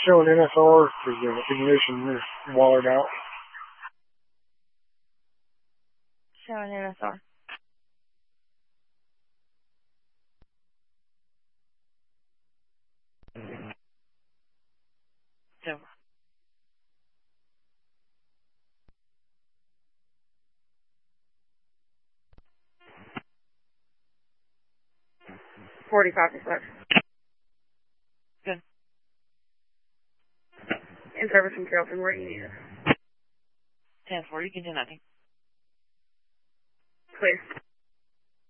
showing NSR because the ignition is watered out. Showing NSR. Over. 45%. Good. In service from Carrollton, where do you need it? 1040, continue nothing. Clear.